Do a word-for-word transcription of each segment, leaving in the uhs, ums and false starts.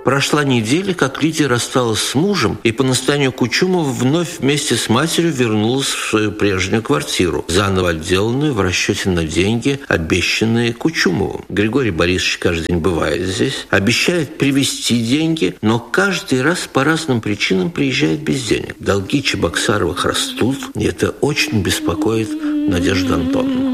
Прошла неделя, как Лидия рассталась с мужем и по настоянию Кучумова вновь вместе с матерью вернулась в свою прежнюю квартиру, заново отделанную в расчете на деньги, обещанные Кучумовым. Григорий Борисович каждый день бывает здесь, обещает привезти деньги, но каждый раз по разным причинам приезжает без денег. Долги Чебоксаровых растут, и это очень беспокоит Надежду Антоновну.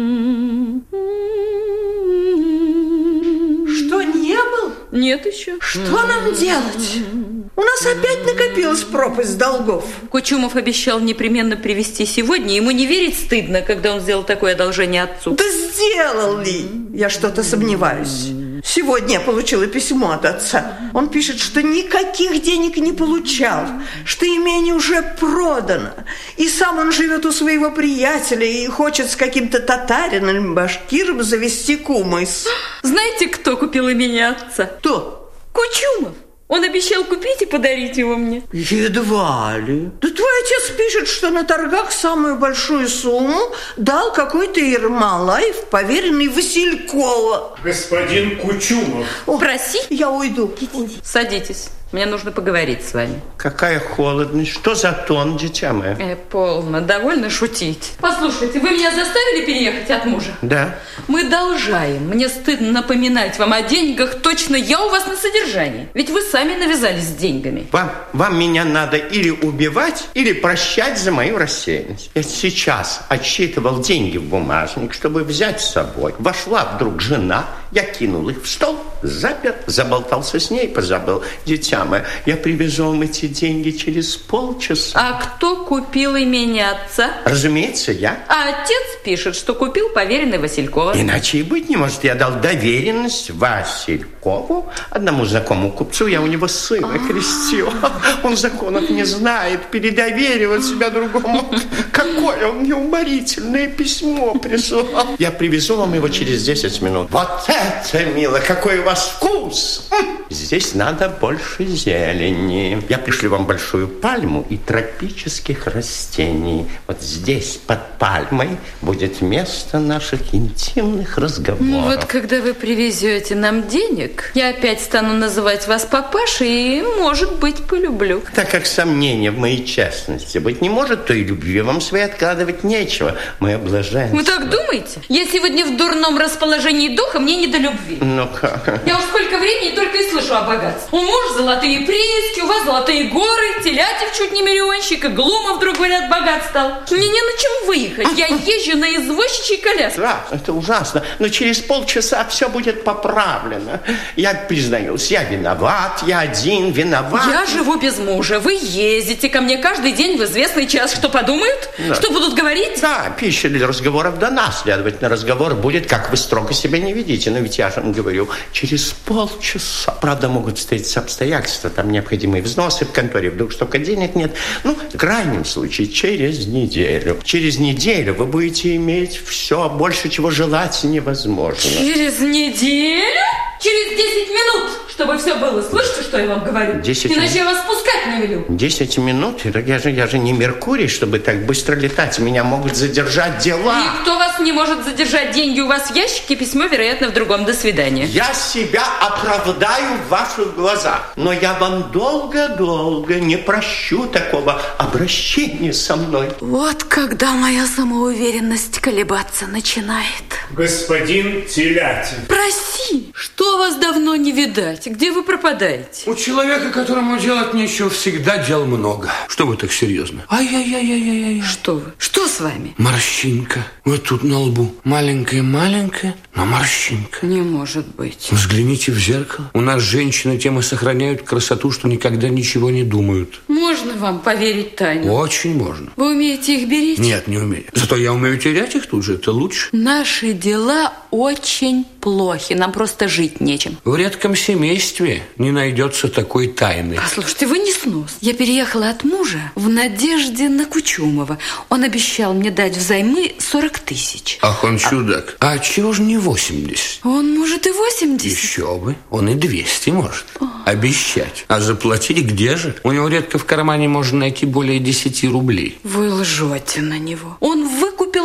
Что, не был? Нет еще. Что нам делать? У нас опять накопилась пропасть долгов. Кучумов обещал непременно привезти сегодня. Ему не верить стыдно, когда он сделал такое одолжение отцу. Да сделал ли? Я что-то сомневаюсь. Сегодня я получила письмо от отца. Он пишет, что никаких денег не получал, что имение уже продано. И сам он живет у своего приятеля и хочет с каким-то татарином или башкиром завести кумыс. Знаете, кто купил имение отца? Кто? Кучумов. Он обещал купить и подарить его мне. Едва ли. Да твой отец пишет, что на торгах самую большую сумму дал какой-то Ермолаев, поверенный Василькова. Господин Кучумов. О, проси. Я уйду. Идите. Садитесь. Мне нужно поговорить с вами. Какая холодность. Что за тон, дитя мое? Э, полно. Довольно шутить. Послушайте, вы меня заставили переехать от мужа? Да. Мы должаем. Мне стыдно напоминать вам о деньгах. Точно я у вас на содержании. Ведь вы сами навязались с деньгами. Вам, вам меня надо или убивать, или прощать за мою рассеянность. Я сейчас отсчитывал деньги в бумажник, чтобы взять с собой. Вошла вдруг жена, я кинул их в стол, запер, заболтался с ней, позабыл. Дитя мое, я привезу вам эти деньги через полчаса. А кто купил имение отца? Разумеется, я. А отец пишет, что купил поверенный Василькова. Иначе и быть не может. Я дал доверенность Василькову, одному знакомому купцу. Я у него сына крестил. Он законов не знает, передоверивать себя другому. Какое он неуморительное письмо прислал. Я привезу вам его через десять минут. Вот это, мило, какой у вас вкус! Здесь надо больше зелени. Я пришлю вам большую пальму и тропических растений. Вот здесь, под пальмой, будет место наших интимных разговоров. Ну вот, когда вы привезете нам денег, я опять стану называть вас папашей и, может быть, полюблю. Так как сомнения в моей честности быть не может, то и любви вам своей откладывать нечего. Мы облажаемся. Вы так думаете? Я сегодня в дурном расположении духа, мне не до любви. Ну как? Я уж сколько времени только и слышу о богатстве. У мужа золотые прииски, у вас золотые горы, Телятев чуть не миллионщик, и Глумов, вдруг говорят, богат стал. Мне не на чем выехать. Я езжу на извозчичьей коляске. Да, это ужасно. Но через полчаса все будет поправлено. Я признаюсь, я виноват, я один виноват. Я живу без мужа. Вы ездите ко мне каждый день в известный час. Что подумают? Да. Что будут говорить? Да, пища для разговоров дана. Следовательно, разговор будет, как вы строго себя не ведите. Но ведь я же вам говорю, через полчаса. Правда, могут встретиться обстоятельства. Там необходимые взносы в конторе. Вдруг столько денег нет. Ну, в крайнем случае, через неделю. Через неделю вы будете иметь все, больше чего желать невозможно. Через неделю? Через десять минут, чтобы все было. Слышите, что я вам говорю? десять Иначе я вас спускать не велю. Десять минут? Я же, я же не Меркурий, чтобы так быстро летать. Меня могут задержать дела. Никто вас не может задержать. Деньги у вас в ящике, письмо, вероятно, в другом. До свидания. Я себя оправдаю в ваших глазах. Но я вам долго-долго не прощу такого обращения со мной. Вот когда моя самоуверенность колебаться начинает. Господин Телятев. Проси, что вас давно не видать? Где вы пропадаете? У человека, которому делать нечего, всегда дел много. Что вы так серьезно? Ай-яй-яй-яй-яй. Что вы? Что с вами? Морщинка. Вот тут на лбу. Маленькая-маленькая, но морщинка. Не может быть. Взгляните в зеркало. У нас женщины тем и сохраняют красоту, что никогда ничего не думают. Можно вам поверить, Таня? Очень можно. Вы умеете их беречь? Нет, не умею. Зато я умею терять их тут же. Это лучше. Наши дела очень плохи. Нам просто жить нечем. В редком семействе не найдется такой тайны. Послушайте, вы не снос. Я переехала от мужа в надежде на Кучумова. Он обещал мне дать взаймы сорок тысяч. Ах, он чудак. А, а чего же не восемьдесят? Он может и восемьдесят. Еще бы. Он и двести может. О. Обещать. А заплатить где же? У него редко в кармане можно найти более десяти рублей. Вы лжете на него. Он выкупил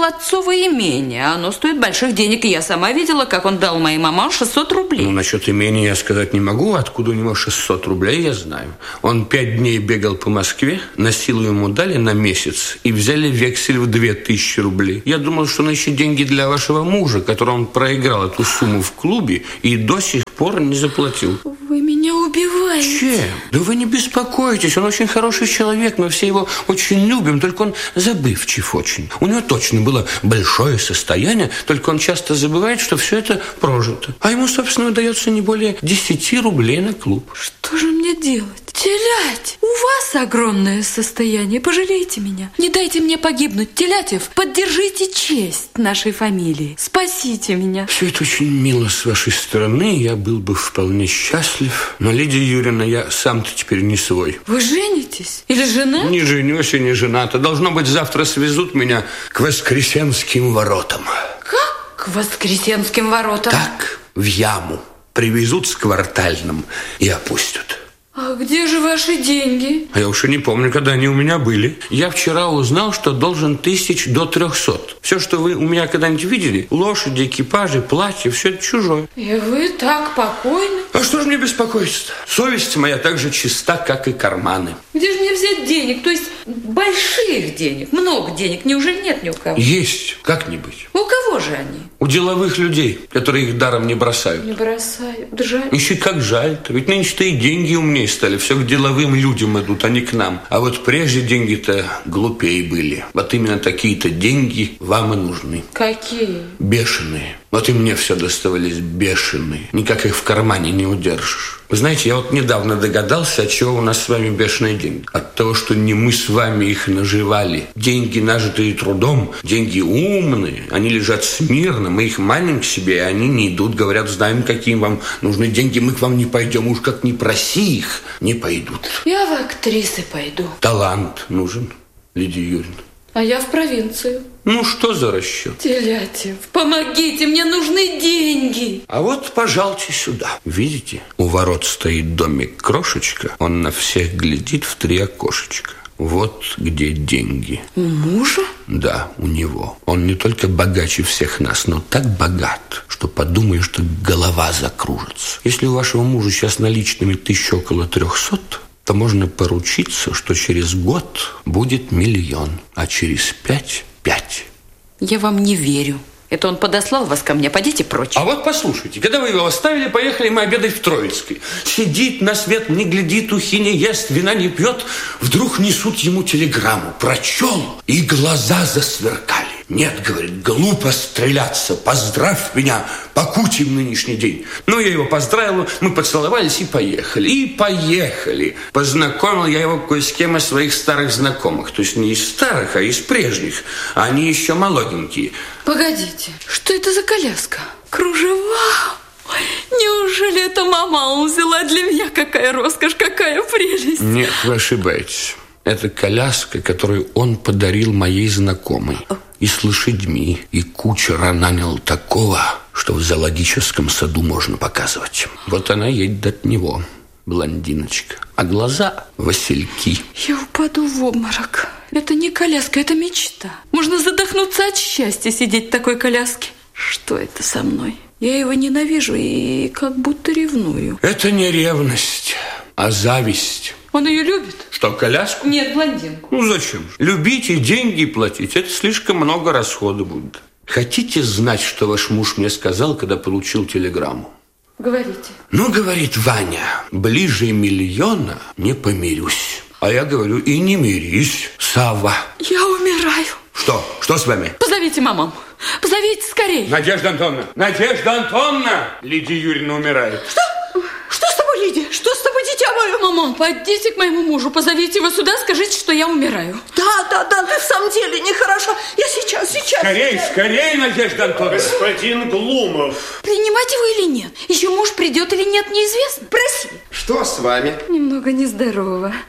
отцово имение. Оно стоит больших денег, и я сама видела, как он дал моей маме шестьсот рублей. Ну, насчет имения я сказать не могу. Откуда у него шестьсот рублей, я знаю. Он пять дней бегал по Москве, на силу ему дали на месяц и взяли вексель в две тысячи рублей. Я думал, что он ищет деньги для вашего мужа, которому он проиграл эту сумму в клубе и до сих пор не заплатил. Вы меня убиваете. Чем? Да вы не беспокойтесь, он очень хороший человек, мы все его очень любим, только он забывчив очень. У него точно было большое состояние, только он часто забывает, что все это прожито. А ему, собственно, удается не более десяти рублей на клуб. Что же мне делать? Телять, у вас огромное состояние, пожалейте меня. Не дайте мне погибнуть, Телятев, поддержите честь нашей фамилии. Спасите меня. Все это очень мило с вашей стороны, я был бы вполне счастлив. Но, Лидия Юрьевна, я сам-то теперь не свой. Вы женитесь? Или жена? Не женюсь и не жената. Должно быть, завтра свезут меня к Воскресенским воротам. Как к Воскресенским воротам? Так, в яму. Привезут с Квартальным и опустят. А где же ваши деньги? А я уж и не помню, когда они у меня были. Я вчера узнал, что должен тысяч до трехсот. Все, что вы у меня когда-нибудь видели, лошади, экипажи, платья, все это чужое. И вы так покойны? А что же мне беспокоиться-то? Совесть моя так же чиста, как и карманы. Где же мне взять денег? То есть больших денег, много денег? Неужели нет ни у кого? Есть, как-нибудь. У кого же они? У деловых людей, которые их даром не бросают. Не бросают, жаль. Еще как жаль-то. Ведь нынче-то и деньги умнее стали. Все к деловым людям идут, а не к нам. А вот прежде деньги-то глупее были. Вот именно такие-то деньги вам и нужны. Какие? Бешеные. Вот и мне все доставались бешеные. Никак их в кармане не удержишь. Вы знаете, я вот недавно догадался, от чего у нас с вами бешеные деньги. От того, что не мы с вами их наживали. Деньги, нажитые трудом, деньги умные. Они лежат смирно, мы их маним к себе, и они не идут. Говорят, знаем, какие вам нужны деньги, мы к вам не пойдем. Уж как не проси их, не пойдут. Я в актрисы пойду. Талант нужен, Лидия Юрьевна. А я в провинцию. Ну, что за расчет? Телятев, помогите, мне нужны деньги. А вот, пожалуйте сюда. Видите, у ворот стоит домик крошечка. Он на всех глядит в три окошечка. Вот где деньги. У мужа? Да, у него. Он не только богаче всех нас, но так богат, что подумаешь, что голова закружится. Если у вашего мужа сейчас наличными тысяч около трехсот, то можно поручиться, что через год будет миллион, а через пять – пять. Я вам не верю. Это он подослал вас ко мне, пойдите прочь. А вот послушайте, когда вы его оставили, поехали мы обедать в Троицкой. Сидит на свет, не глядит, ухи не ест, вина не пьет. Вдруг несут ему телеграмму. Прочел, и глаза засверкали. Нет, говорит, глупо стреляться, поздравь меня, покутим нынешний день. Ну, я его поздравил, мы поцеловались и поехали. И поехали. Познакомил я его кое с кем из своих старых знакомых. То есть не из старых, а из прежних. Они еще молоденькие. Погодите, что это за коляска? Кружева? Ой, неужели это мама взяла для меня? Какая роскошь, какая прелесть. Нет, вы ошибаетесь. Это коляска, которую он подарил моей знакомой. И с лошадьми, и кучера нанял такого, что в зоологическом саду можно показывать. Вот она едет от него, блондиночка. А глаза васильки. Я упаду в обморок. Это не коляска, это мечта. Можно задохнуться от счастья сидеть в такой коляске. Что это со мной? Я его ненавижу и как будто ревную. Это не ревность, а зависть. Он ее любит? Что, коляску? Нет, блондинку. Ну, зачем же? Любить и деньги платить, это слишком много расхода будет. Хотите знать, что ваш муж мне сказал, когда получил телеграмму? Говорите. Ну, говорит Ваня, ближе миллиона не помирюсь. А я говорю, и не мирись, Савва. Я умираю. Что? Что с вами? Позовите маму. Позовите скорее. Надежда Антоновна! Надежда Антоновна! Лидия Юрьевна умирает. Что? Что с тобой, Лидия? Что с тобой, дитя мое? Мама, пойдите к моему мужу, позовите его сюда, скажите, что я умираю. Да, да, да, ты в самом деле нехорошо. Я сейчас, сейчас. Скорей, скорей, Надежда Антоновна. Господин Глумов. Принимать его или нет? Еще муж придет или нет, неизвестно. Проси. Что с вами? Немного нездорово.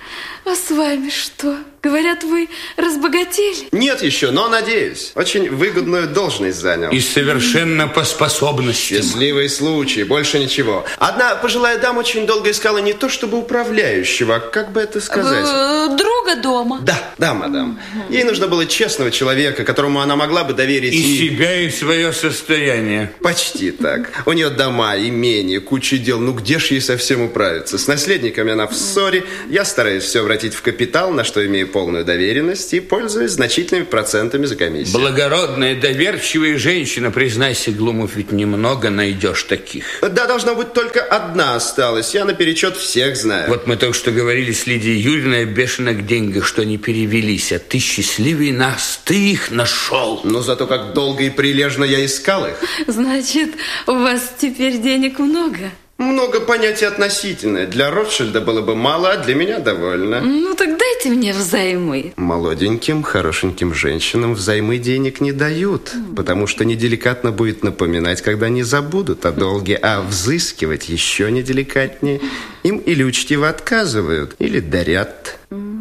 А с вами что? Говорят, вы разбогатели? Нет еще, но надеюсь. Очень выгодную должность занял. И совершенно по способностям. Счастливый случай, больше ничего. Одна пожилая дама очень долго искала не то чтобы управляющего, а как бы это сказать? Друга дома. Да, да, мадам. Ей нужно было честного человека, которому она могла бы доверить и... И себя, и свое состояние. Почти так. У нее дома, имение, куча дел. Ну где ж ей совсем управиться? С наследниками она в ссоре. Я стараюсь все обратить в капитал, на что имею полную доверенность и пользуюсь значительными процентами за комиссию. Благородная, доверчивая женщина, признайся, Глумов, ведь немного найдешь таких. Да, должна быть только одна осталась. Я наперечет всех знаю. Вот мы только что говорили с Лидией Юрьевной о бешеных деньгах, что они перевелись. А ты счастливый нас, ты их нашел. Но зато как долго и прилежно я искал их. Значит, у вас теперь денег много? Много понятий относительное. Для Ротшильда было бы мало, а для меня довольно. Ну, так дайте мне взаймы. Молоденьким, хорошеньким женщинам взаймы денег не дают, потому что неделикатно будет напоминать, когда они забудут о долге, а взыскивать еще неделикатнее. Им или учтиво отказывают, или дарят.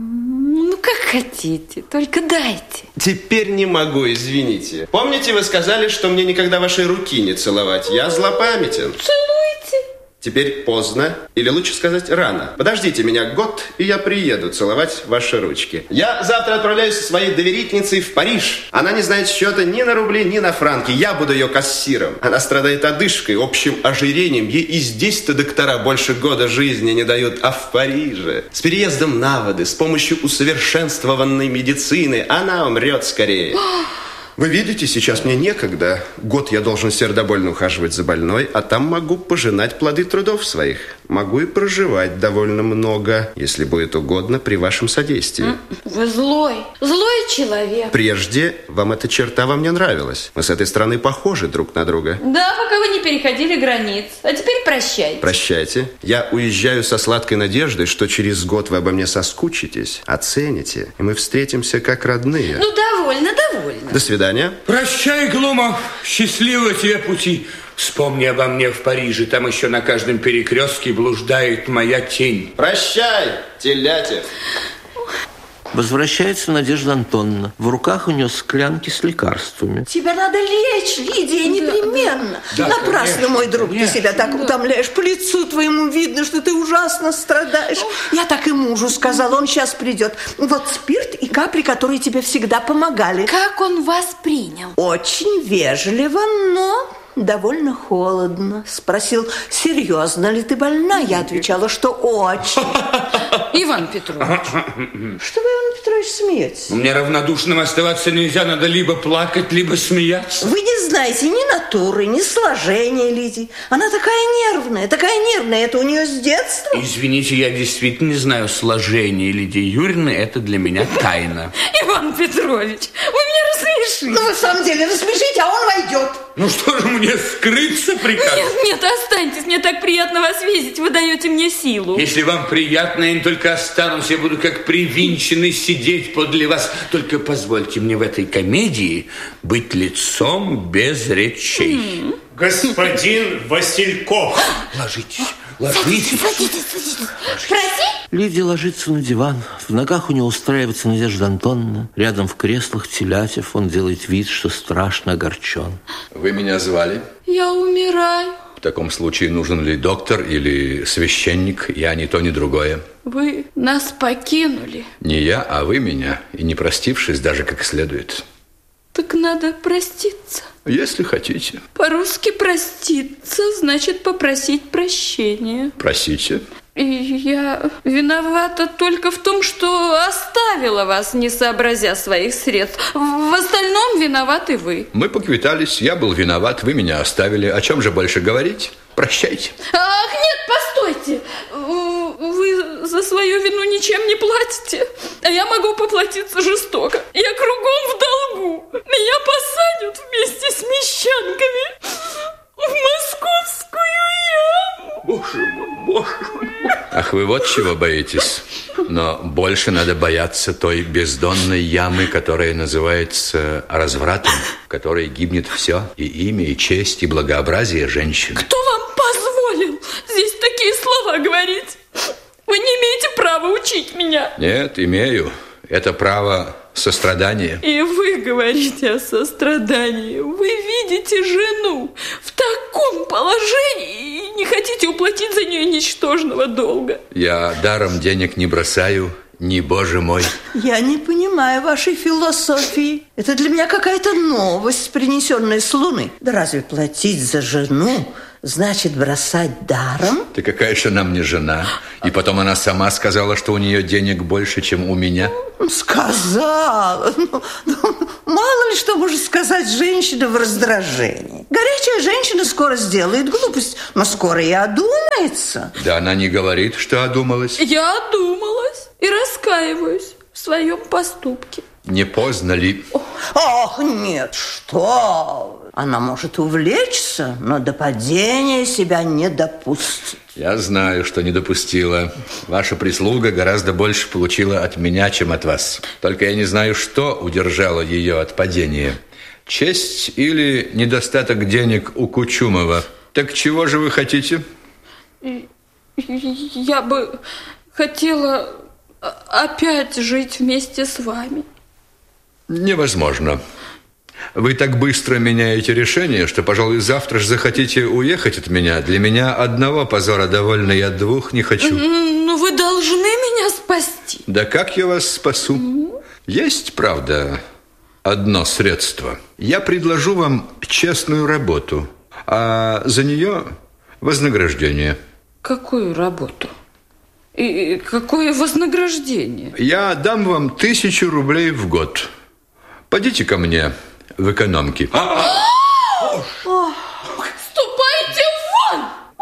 Ну, как хотите, только дайте. Теперь не могу, извините. Помните, вы сказали, что мне никогда вашей руки не целовать? Я злопамятен. Целуйте. Теперь поздно, или лучше сказать рано. Подождите меня год, и я приеду целовать ваши ручки. Я завтра отправляюсь со своей доверительницей в Париж. Она не знает счета ни на рубли, ни на франки. Я буду ее кассиром. Она страдает одышкой, общим ожирением. Ей и здесь-то доктора больше года жизни не дают, а в Париже. С переездом на воды, с помощью усовершенствованной медицины она умрет скорее. Вы видите, сейчас мне некогда. Год я должен сердобольно ухаживать за больной, а там могу пожинать плоды трудов своих. Могу и проживать довольно много, если будет угодно, при вашем содействии. Вы злой, злой человек. Прежде вам эта черта во мне нравилась. Мы с этой стороны похожи друг на друга. Да, пока вы не переходили границ. А теперь прощайте. Прощайте. Я уезжаю со сладкой надеждой, что через год вы обо мне соскучитесь, оцените, и мы встретимся как родные. Ну, довольно, довольно. До свидания. Прощай, Глумов. Счастливого тебе пути. Вспомни обо мне в Париже. Там еще на каждом перекрестке блуждает моя тень. Прощай, телятев. Возвращается Надежда Антоновна. В руках у нее склянки с лекарствами. Тебя надо лечь, Лидия, непременно. Да, Напрасно, конечно, мой друг, конечно. ты себя так утомляешь. По лицу твоему видно, что ты ужасно страдаешь. Я так и мужу сказала, он сейчас придет. Вот спирт и капли, которые тебе всегда помогали. Как он вас принял? Очень вежливо, но довольно холодно. Спросил, серьезно ли ты больна? Я отвечала, что очень. Иван Петрович. Что вы, Иван Петрович, смеетесь? Мне равнодушным оставаться нельзя. Надо либо плакать, либо смеяться. Вы не знаете ни натуры, ни сложения Лидии. Она такая нервная, такая нервная. Это у нее с детства. Извините, я действительно не знаю сложения Лидии Юрьевны. Это для меня тайна. Иван Петрович, вы меня рассмешили. Ну, вы в самом деле рассмешите, а он войдет. Ну что же, мне скрыться приказано? Нет, нет, останьтесь, мне так приятно вас видеть, вы даете мне силу. Если вам приятно, я не только останусь, я буду как привинченный сидеть подле вас. Только позвольте мне в этой комедии быть лицом без речей. Mm. Господин Васильков. Ложитесь, ложитесь. Садитесь, садитесь. Проси. Лидия ложится на диван. В ногах у нее устраивается Надежда Антоновна. Рядом в креслах Телятев. Он делает вид, что страшно огорчен. Вы меня звали? Я умираю. В таком случае нужен ли доктор или священник? Я ни то, ни другое. Вы нас покинули. Не я, а вы меня. И не простившись даже как следует. Так надо проститься. Если хотите. По-русски проститься значит попросить прощения. Просите. И я виновата только в том, что оставила вас, не сообразя своих средств. В остальном виноваты вы. Мы поквитались, я был виноват, вы меня оставили. О чем же больше говорить? Прощайте. Ах, нет, постойте. Вы за свою вину ничем не платите. А я могу поплатиться жестоко. Я кругом в долгу. Меня посадят вместе с мещанками в московскую яму. Боже мой, боже мой. Ах, вы вот чего боитесь. Но больше надо бояться той бездонной ямы, которая называется развратом, в которой гибнет все, и имя, и честь, и благообразие женщины. Кто вам позволил здесь такие слова говорить? Вы не имеете права учить научить меня? Нет, имею. Это право сострадания. И вы говорите о сострадании. Вы видите жену в таком положении и не хотите уплатить за нее ничтожного долга. Я даром денег не бросаю, не боже мой. Я не понимаю вашей философии. Это для меня какая-то новость, принесенная с Луны. Да разве платить за жену значит бросать даром? Ты какая же она мне жена? И потом она сама сказала, что у нее денег больше, чем у меня. Сказала. Ну, ну, мало ли что может сказать женщина в раздражении. Горячая женщина скоро сделает глупость, но скоро и одумается. Да она не говорит, что одумалась. Я одумалась и раскаиваюсь в своем поступке. Не поздно ли? Ох, нет, что вы. Она может увлечься, но до падения себя не допустит. Я знаю, что не допустила. Ваша прислуга гораздо больше получила от меня, чем от вас. Только я не знаю, что удержало ее от падения. Честь или недостаток денег у Кучумова. Так чего же вы хотите? Я бы хотела опять жить вместе с вами. Невозможно. Вы так быстро меняете решение, что, пожалуй, завтра же захотите уехать от меня. Для меня одного позора довольно, я двух не хочу. Но вы должны меня спасти. Да как я вас спасу? Mm-hmm. Есть, правда, одно средство. Я предложу вам честную работу, а за нее вознаграждение. Какую работу? И какое вознаграждение? Я дам вам тысячу рублей в год. Пойдите ко мне в экономке. Ступайте вон!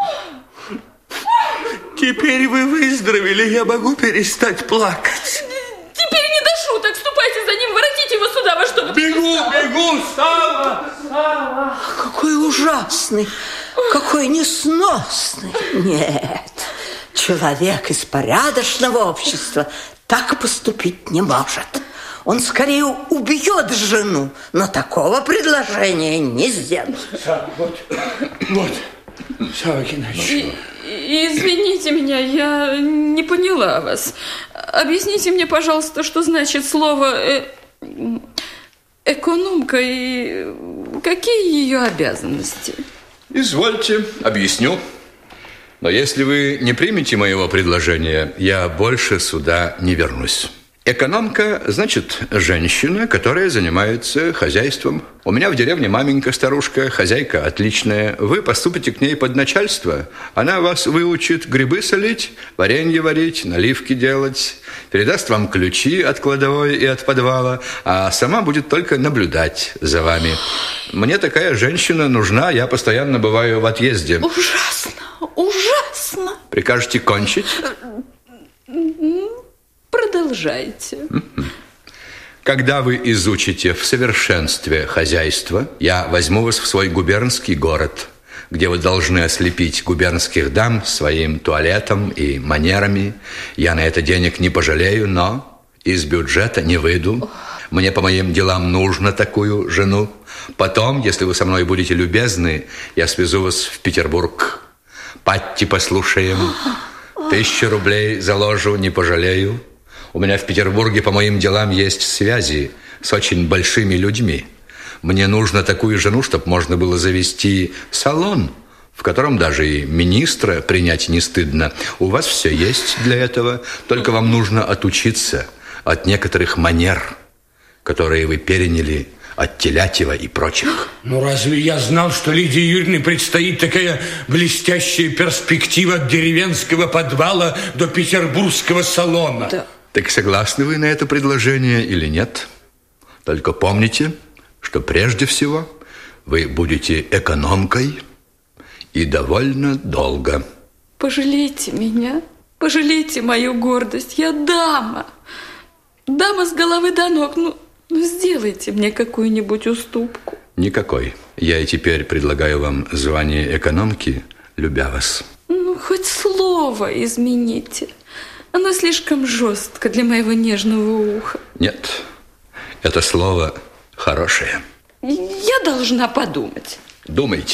Теперь вы выздоровели, я могу перестать плакать. Теперь не до шуток. Ступайте за ним, воротите его сюда во что-то. Бегу, бегу, Сава, Сава. Какой ужасный, какой несносный. Нет, человек из порядочного общества так поступить не может. Он скорее убьет жену, но такого предложения не сделает. Сава, вот, вот, Сава Геннадьевич. Извините меня, я не поняла вас. Объясните мне, пожалуйста, что значит слово э, экономка и какие ее обязанности? Извольте, объясню. Но если вы не примете моего предложения, я больше сюда не вернусь. Экономка значит женщина, которая занимается хозяйством. У меня в деревне маменька старушка, хозяйка отличная. Вы поступите к ней под начальство. Она вас выучит грибы солить, варенье варить, наливки делать. Передаст вам ключи от кладовой и от подвала, а сама будет только наблюдать за вами. Мне такая женщина нужна, я постоянно бываю в отъезде. Ужасно, ужасно. Прикажете кончить? Продолжайте. Когда вы изучите в совершенстве хозяйство, я возьму вас в свой губернский город, где вы должны ослепить губернских дам своим туалетом и манерами. Я на это денег не пожалею, но из бюджета не выйду. Мне по моим делам нужно такую жену. Потом, если вы со мной будете любезны, я свезу вас в Петербург. Патти послушаем. Тысячу рублей заложу, не пожалею. У меня в Петербурге по моим делам есть связи с очень большими людьми. Мне нужно такую жену, чтобы можно было завести салон, в котором даже и министра принять не стыдно. У вас все есть для этого, только вам нужно отучиться от некоторых манер, которые вы переняли от Телятьева и прочих. Ну, разве я знал, что Лидии Юрьевне предстоит такая блестящая перспектива от деревенского подвала до петербургского салона? Да. Так согласны вы на это предложение или нет? Только помните, что прежде всего вы будете экономкой и довольно долго. Пожалейте меня, пожалейте мою гордость. Я дама, дама с головы до ног. Ну, ну сделайте мне какую-нибудь уступку. Никакой. Я и теперь предлагаю вам звание экономки, любя вас. Ну, хоть слово измените. Оно слишком жестко для моего нежного уха. Нет, это слово хорошее. Я должна подумать. Думайте.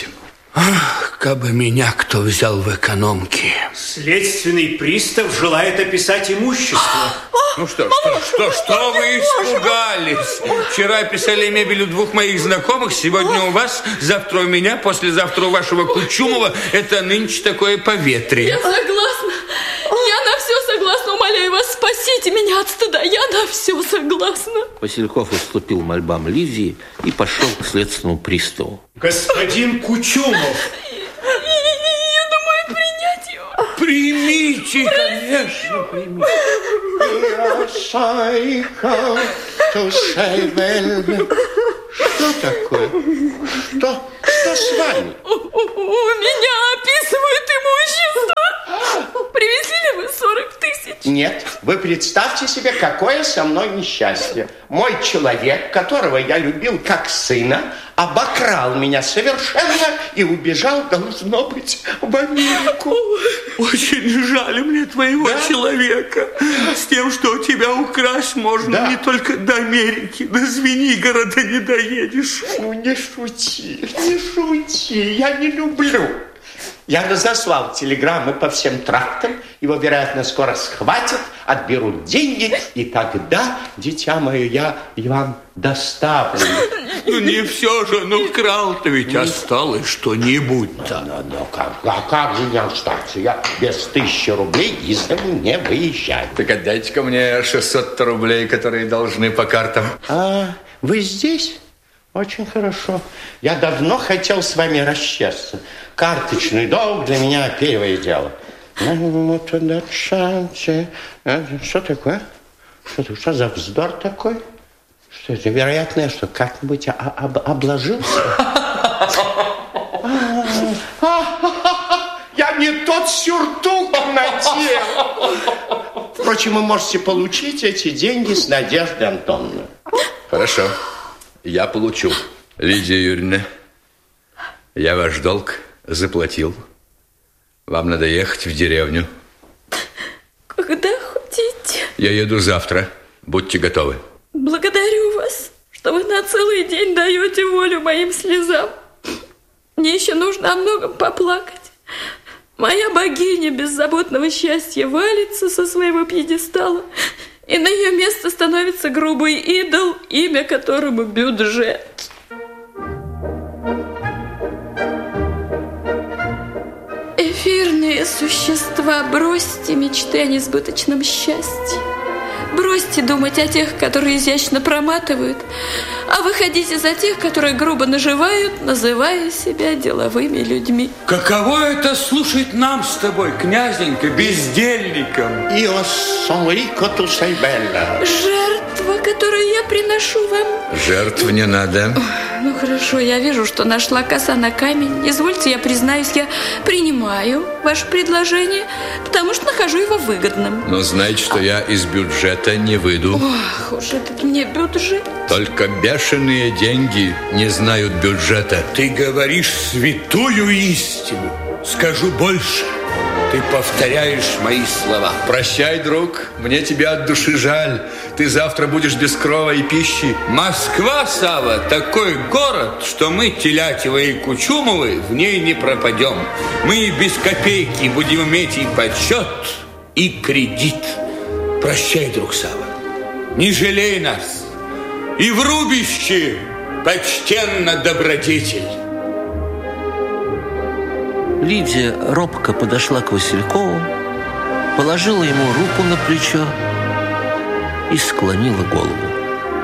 Ах, кабы меня кто взял в экономки. Следственный пристав желает описать имущество. Ну что, что, что, что вы испугались? Вчера писали мебель у двух моих знакомых, сегодня у вас, завтра у меня, послезавтра у вашего Кучумова. Это нынче такое поветрие. Я согласна. Я на все согласна. Умоляю вас, спасите меня от стыда. Я на все согласна. Васильков уступил мольбам Лидии и пошел к следственному приставу. Господин Кучумов. Я думаю принять его. Примите, конечно, примите. Что такое? Что? Что с вами? У, у, у меня описывают имущество. Привезли ли вы сорок тысяч? Нет. Вы представьте себе, какое со мной несчастье. Мой человек, которого я любил как сына, обокрал меня совершенно и убежал, должно быть, в Америку. Очень жаль мне твоего да? человека. С тем, что тебя украсть можно да. не только до Америки, до Звенигорода не доедешь. Ну, не шути, не шути, я не люблю. Я разослал телеграммы по всем трактам. Его, вероятно, скоро схватят, отберут деньги, и тогда, дитя мое, я вам доставлю. Ну, не все же, ну, крал-то ведь осталось что-нибудь-то. Ну, ну, как, а как же не остаться? Я без тысячи рублей из дому не выезжаю. Так отдайте-ка мне шестьсот рублей, которые должны по картам. А, вы здесь? Очень хорошо. Я давно хотел с вами расчесться. Карточный долг для меня первое дело. Что такое? Что, что за вздор такой? Что это, вероятно, что как-нибудь об, обложился? Я не тот сюртук надел. Впрочем, вы можете получить эти деньги с Надеждой Антоновной. Хорошо. Я получу. Лидия Юрьевна, я ваш долг заплатил. Вам надо ехать в деревню. Когда хотите? Я еду завтра. Будьте готовы. Благодарю вас, что вы на целый день даете волю моим слезам. Мне еще нужно о многом поплакать. Моя богиня беззаботного счастья валится со своего пьедестала, и на ее место становится грубый идол, имя которому бюджет. Эфирные существа, бросьте мечты о несбыточном счастье. Бросьте думать о тех, которые изящно проматывают, а выходите за тех, которые грубо наживают, называя себя деловыми людьми. Каково это слушать нам с тобой, князенька, бездельникам? Io sono ricco, tu sei bella. Жертва, которую я приношу вам. Жертв не надо. Ну хорошо, я вижу, что нашла коса на камень. Извольте, я признаюсь, я принимаю ваше предложение, потому что нахожу его выгодным. Но знайте, что я из бюджета не выйду. Ох, уж этот мне бюджет. Только бешеные деньги не знают бюджета. Ты говоришь святую истину. Скажу больше. Ты повторяешь мои слова. Прощай, друг, мне тебя от души жаль. Ты завтра будешь без крова и пищи. Москва, Сава, такой город, что мы, Телятьевы и Кучумовы, в ней не пропадем. Мы без копейки будем иметь и почет, и кредит. Прощай, друг Сава, не жалей нас. И в рубище почтенно добродетель. Лидия робко подошла к Василькову, положила ему руку на плечо и склонила голову.